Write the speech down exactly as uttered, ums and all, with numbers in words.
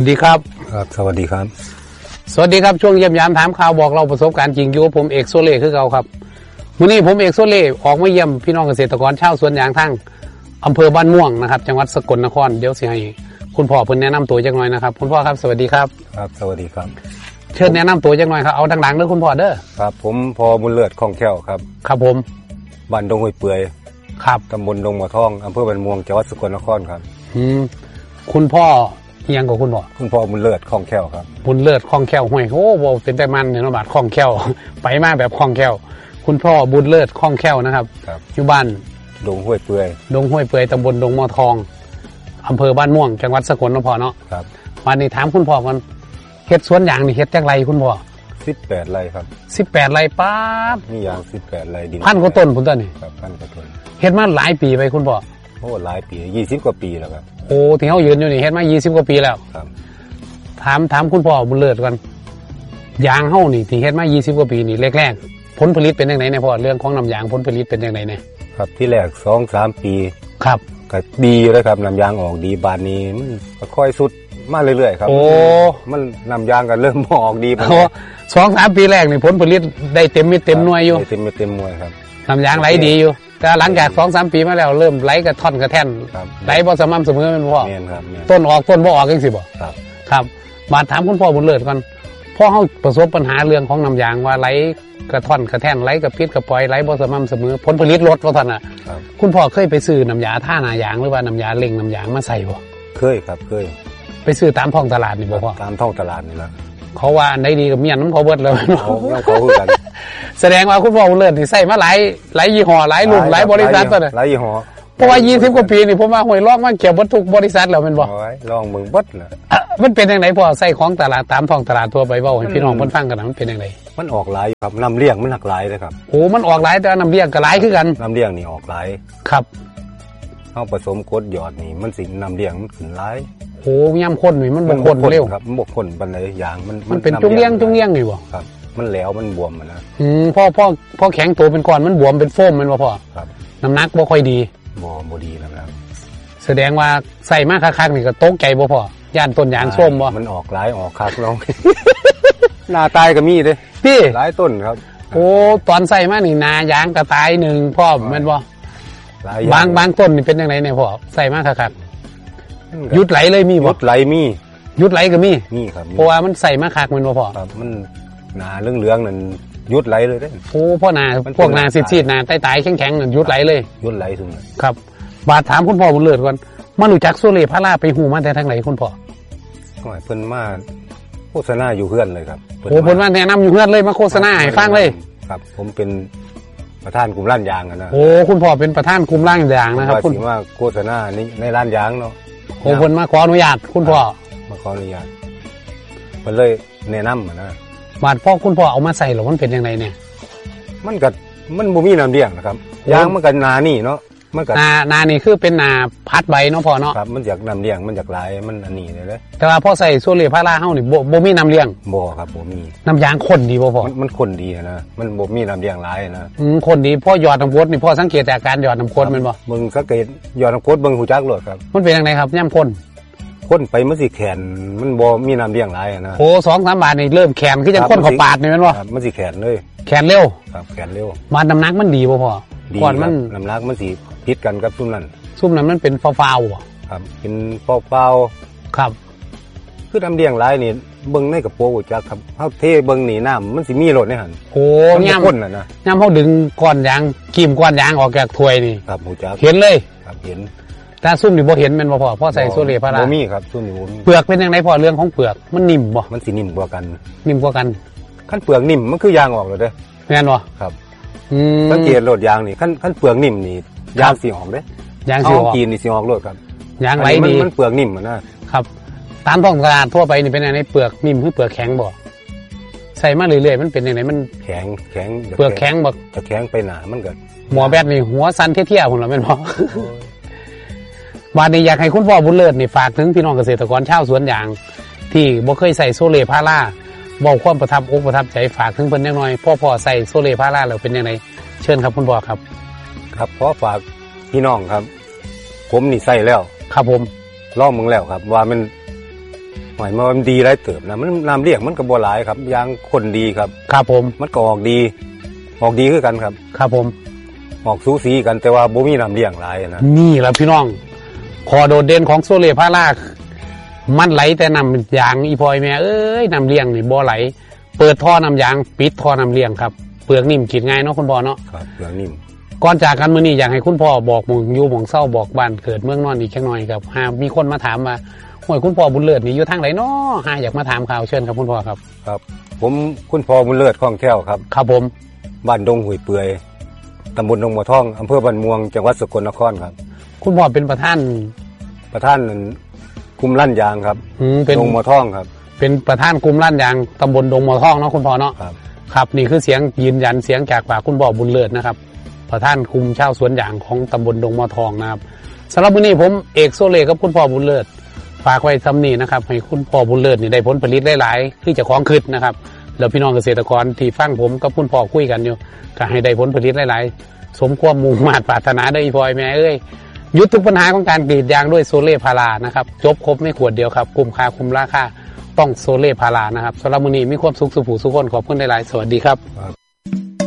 สดีครับครับสวัสดีครับสวัสดีครับช่วงเยี่ยมยามถามข่าวบอกเราประสบการณ์จริงอยู่ผมเอกโซเล่คือเก่าครับวันนี้ผมเอกโซเล่ออกมาเยี่ยมพี่น้องเกษตรกรชาวสวนยางทั้งอำเภอบ้านม่วงนะครับจังหวัดสกลนครเดี๋ยวสิให้คุณพ่อเพิ่นแนะนำตัวจักหน่อยนะครับคุณพ่อครับสวัสดีครับครับสวัสดีครับเชิญแนะนำตัวจักหน่อยครับเอาดังๆเด้อคุณพ่อเด้อครับผมพอบุญเลิศคล่องแคล่วครับครับผมบ้านดงห้วยเปื่อยครับตำบลดงหมอทองอำเภอบ้านม่วงจังหวัดสกลนครครับอืมคุณพ่อเอียงกับคุณพ่อคุณพ่อบุญเลิศคล่องแคล่วครับบุญเลิศคล่องแคล่วห้วยโอ้โหเป็นแต่มันเนี่ยเนาะบาดคล่องแคล่วไปมาแบบคล่องแคล่วคุณพ่อบุญเลิศคล่องแคล่วนะครับอยู่บ้านดงห้วยเปื่อยดงห้วยเปื่อยตำบลดงหมอทองอำเภอบ้านม่วงจังหวัดสกลนครเนาะครับวันนี้ถามคุณพ่อกันเฮ็ดสวนยางนี่เฮ็ดจักไรคุณพ่อสิบแปดไร่ครับสิบแปดไร่ป๊าบนี่ยางสิบแปดไร่ดินพันกว่าต้นพุ่นต้นนี่ครับพันกว่าต้นเฮ็ดมาหลายปีไปคุณพ่อโอ้หลายปียี่สิบกว่าปีแล้วครับโอ้ที่เฮายืนอยู่นี่เฮ็ดมายี่สิบกว่าปีแล้วครับถามถามคุณพ่อบุญเลิศกันยางเฮานี่ที่เฮ็ดมายี่สิบกว่าปีนี่แรกๆผลผลิตเป็นจังได๋เนี่ยพ่อเรื่องของน้ำยางผลผลิตเป็นจังได๋เนี่ยครับที่แรก สองสาม ปีครับก็ดีอยู่เลยครับน้ำยางออกดีบาดนี้มันค่อยสุดมาเรื่อยๆครับโอ้มันน้ำยางก็เริ่มออกดีไปสองสาม ปีแรกนี่ผลผลิตได้เต็มเม็ดเต็มหน่วยอยู่เต็มเม็ดเต็มหน่วยครับน้ำยางไหลดีอยู่แต่หลังจาก สองสาม ปีมาแล้วเริ่มไหลกระท่อนกระแท่นไหลบ่สม่ำเสมอแม่นบ่ต้นออกต้นบ่ออกจังซี่บ่ครับครับมาถามคุณพ่อบุญเลิศก่อนพ่อเฮาประสบปัญหาเรื่องของน้ำยางว่าไหลกระท่อนกระแท่นไหลกระพิดกระปล่อยไหลบ่สม่ำเสมอผลผลิตลดว่าซั่นน่ะคุณพ่อเคยไปซื้อน้ำยาท่าหน้ายางหรือว่าน้ำยาเล่งน้ำยางมาใส่บ่เคยครับเคยไปซื้อตามท้องตลาดนี่บ่พ่อตามท้องตลาดนี่ล่ะเขาว่าอันใดดีกับเมียนน้ำเขาเบิดเลยเขาเขาคือกันแสดงว่าคุณพ่อบุญเลิศนี่ใส่มาหลายหลายยี่ห้อหลายรุ่นหลายบริษัทตัวน่ะหลายยี่ห้อเพราะว่ายี่สิบกว่าปีนี่ผมว่าห้วยลอกมาเกี่ยวกับทุกบริษัทแล้วแม่นบ่ลองมึงเบิดน่ะมันเป็นจังได๋พ่อใส่ของตลาดตามท้องตลาดทั่วไปเว้าให้พี่น้องเพิ่นฟังกันน่ะมันเป็นจังได๋มันออกหลายครับน้ำเลี้ยงมันหลากหลายเลยครับโอ้มันออกหลายแต่น้ำเลี้ยงก็หลายคือกันน้ำเลี้ยงนี่ออกหลายครับเฮาผสมกรดหยอดนี่มันสิน้ำเลี้ยงมันขึ้นหลายโอ้ยามข้นนี่มันบ่ข้นเร็วครับมันบ่ข้นปานใดอย่างมันมันเป็นจุงเลี้ยงจุงเลี้ยงนี่บ่ครับมันแหลวมันบวมมันนะอืมพ่อพ่อพ่อแข็งตัวเป็นก้อนมันบวมเป็นโฟมแม่นบ่พ่อครับน้ำหนักบ่ค่อยดีบ่บ่ดีแล้วครับแสดงว่าใส่มาคักๆนี่ก็ตกใจบ่พ่อย่านต้นยางส้มบ่มันออกหลายออกคักน้องหน้าตายก็มีเด้พี่หลายต้นครับโอ้ตอนใส่มานี่นายางก็ตายหนึ่งพ่อแม่นบ่บางบางต้นนี่เป็นจังได๋เนี่ยพ่อใส่มาคักๆหยุดไหลเลยมีบ่หยุดไหลมีหยุดไหลก็มีมีครับเพราะว่ามันใส่มาคักแม่นบ่พ่อครับมันหน้าเหลืองๆนั่นหยุดไหลเลยเด้โอ้พ่อหน้าพวกหน้าซีดๆหน้าตายๆแข็งๆนั่นหยุดไหลเลยหยุดไหลซุ่มครับบาดถามคุณพ่อบุญเลิศก่อนมารู้จักโซเล่พาราไปฮู้มาแต่ทางไหนคุณพ่อก็เพิ่นมาโฆษณาอยู่เฮือนเลยครับโอ้เพิ่นมาแนะนำอยู่เฮือนเลยมาโฆษณาให้ฟังเลยครับผมเป็นประธานกลุ่มร้านยางนะโอ้คุณพ่อเป็นประธานกลุ่มร้านยางนะครับคุณว่าโฆษณานี่ในร้านยางเนาะโอ้เพิ่นมาขออนุญาตคุณพ่อมาขออนุญาตเพิ่นเลยแนะนำนะบาดพ่อคุณพ่อเอามาใส่หรอมันเป็นยังไงเนี่ยมันก็มันบ่มีน้ำเลี้ยงนะครับยางมันก็นานี่เนาะมันก็นานานี่คือเป็นนาพัดใบเนาะพ่อเนาะครับมันอยากน้ำเลี้ยงมันอยากหลายมันอันนี้เลยเด้แต่ว่าพ่อใส่โซเล่พาราเฮานี่บ่บ่มีน้ำเลี้ยงบ่ครับบ่มีน้ำยางข้นดีบ่พ่อมันข้นดีนะมันบ่มีน้ำเลี้ยงหลายนะอืมข้นดีพ่อหยอดน้ำกรดนี่พ่อสังเกตจากการหยอดน้ำกรดแม่นบ่เบิ่งสังเกตหยอดน้ำกรดเบิ่งหูจักโลดครับมันเป็นจังได๋ครับย่ำข้นข้นไปมันสิแข็งมันบ่มีน้ำเลี้ยงหลายนะโอ้ สองสาม บาทนี่เริ่มแข็งคือจังข้นเข้าปากนี่แม่นบ่ครับมันสิแข็งเลยแข็งเร็วครับแข็งเร็วมาน้ำหนักมันดีบ่พ่อก่อนมันน้ำหนักมันสิผิดกันกับซุ่มนั้นซุ่มนั้นมันเป็นฟ้าวๆบ่ครับเป็นฟ้าวๆครับคือน้ำเลี้ยงหลายนี่เบิ่งในกระโปรงหูจักครับเฮาเทเบิ่งนี่น้ำมันสิมีโลดในหั่นโอ้ยามข้นน่ะนะยามเฮาดึงก้อนยางกีมก้อนยางออกจากถ้วยนี่ครับหูจักเห็นเลยครับเห็นแต่ซุ่มนี่บ่เห็นแม่นบ่พ่อพ่อใส่โซเล่พาราบ่มีครับซุ่มนี่บ่มีเปลือกเป็นจังได๋พ่อเรื่องของเปลือกมันนิ่มบ่มันสินิ่มกว่ากันนิ่มกว่ากันคันเปลือกนิ่มมันคือยางออกเลยเด้แม่นบ่ครับอืมสังเกตโลดยางนี่คันคันเปลือกนิ่มนี่ยางสิออกเด้ยางสิออกกินนี่สิออกโลดครับยางไหลดีมันเปลือกนิ่มอ่ะนะครับตามท้องตลาดทั่วไปนี่เป็นจังได๋เปลือกนิ่มหรือเปลือกแข็งบ่ใส่มาเรื่อยๆมันเป็นจังได๋มันแข็งแข็งเปลือกแข็งบ่จะแข็งไปหนามันก็หมอแบบนี้หัวสั่นเที่ยๆพุ่นล่ะแม่นบ่วันนี้อยากให้คุณพ่อบุญเลิศนี่ฝากถึงพี่น้องเกษตรกรชาวสวนยางที่บ่เคยใส่โซเล่พาราบอกความประทับอกประทับใจฝากถึงเพิ่นจักหน่อยพ่อพ่อใส่โซเล่พาราแล้วเป็นจังได๋เชิญครับคุณพ่อครับครับขอฝากพี่น้องครับผมนี่ใส่แล้วครับผมลองมึงแล้วครับว่ามันหอยมันดีหลายเติบนะมันน้ำเลี้ยงมันก็บ่หลายครับยางคนดีครับครับผมมันก็ออกดีออกดีคือกันครับครับผมออกสูสีกันแต่ว่าบ่มีน้ำเลี้ยงหลายนะนี่แหละพี่น้องขอโดดเด่นของโซเล่พารามันไหลแต่น้ำยางอีพอยแม่เอ้ยน้ำเลี้ยงนี่บ่ไหลเปิดท่อน้ำยางปิดท่อน้ำเลี้ยงครับเปลือกนิ่มกินง่ายเนาะคุณพ่อเนาะครับเปลือกนิ่มก่อนจากกันมื้อนี้อยากให้คุณพ่อบอกหมู่อยู่หม่องเศร้าบอกบ้านเกิดเมืองนอนอีกจักหน่อยครับหากมีคนมาถามว่าโอ้ยคุณพ่อบุญเลิศนี่อยู่ทางไหนเนาะหาอยากมาถามข่าวเชิญครับคุณพ่อครับครับผมคุณพ่อบุญเลิศคล่องแคล่วครับครับผมบ้านดงหุยเปื่อยตำบลดงมะท่องอำเภอบ้านม่วงจังหวัดสกลนครครับคุณพ่อเป็นประธานประธานกลุ่มลั่นยางครับดงมะท่องครับเป็นประธานกลุ่มลั่นยางตำบลดงมะท่องเนาะคุณพ่อเนาะครับครับนี่คือเสียงยืนยันเสียงจากปากคุณพ่อบุญเลิศนะครับประธานกลุ่มชาวสวนยางของตำบลดงมะท่องนะครับสำหรับมื้อนี้ผมเอกโซเล่กับคุณพ่อบุญเลิศฝากไว้ซ้ำนี้นะครับให้คุณพ่อบุญเลิศนี่ได้ผลผลิตหลายๆที่จะคล้องขึ้นนะครับแล้วพี่น้องเกษตรกรที่ฟังผมกับคุณพ่อคุยกันอยู่ก็ให้ได้ผลผลิตหลายๆสมความมุ่งมั่นปรารถนาได้อีพอยแม่เอ้ยยุดทุกปัญหาของการกรีดยางด้วยโซเล่พารานะครับจบครบไม่ขวดเดียวครับคุ้มค่าคุ้มราคาต้องโซเล่พารานะครับสำหรับมื้อนี้มีความสุขสุขผู้สุขคนขอบคุณหลายๆสวัสดีครับ